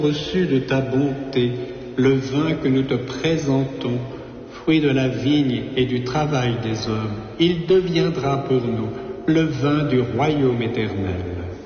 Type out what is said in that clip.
reçu de ta bonté le vin que nous te présentons, fruit de la vigne et du travail des hommes. Il deviendra pour nous le vin du royaume éternel.